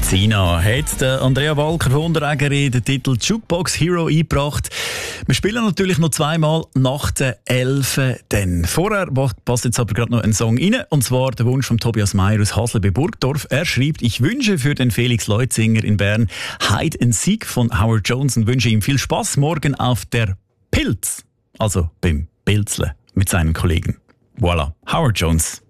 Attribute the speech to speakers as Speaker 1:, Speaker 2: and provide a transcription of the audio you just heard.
Speaker 1: Sina hat Andrea Walker von Unterägeri den Titel Jukebox Hero eingebracht. Wir spielen natürlich noch zweimal nach der 11. Denn vorher passt jetzt aber gerade noch ein Song rein. Und zwar der Wunsch von Tobias Meyer aus Hasle bei Burgdorf. Er schreibt: Ich wünsche für den Felix Leutzinger in Bern Hide and Seek von Howard Jones und wünsche ihm viel Spaß morgen auf der Pilz. Also beim Pilzle mit seinen Kollegen. Voilà, Howard Jones.